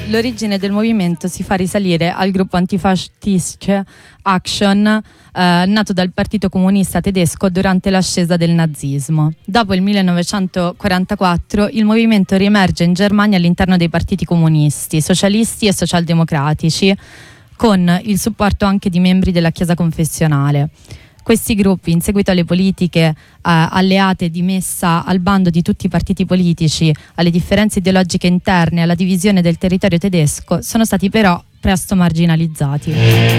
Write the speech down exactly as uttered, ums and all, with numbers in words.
l'origine del movimento si fa risalire al gruppo antifascistische Action, eh, nato dal Partito Comunista Tedesco durante l'ascesa del nazismo. Dopo il millenovecentoquarantaquattro il movimento riemerge in Germania all'interno dei partiti comunisti, socialisti e socialdemocratici, con il supporto anche di membri della Chiesa confessionale. Questi gruppi, in seguito alle politiche eh, alleate di messa al bando di tutti i partiti politici, alle differenze ideologiche interne e alla divisione del territorio tedesco, sono stati però presto marginalizzati.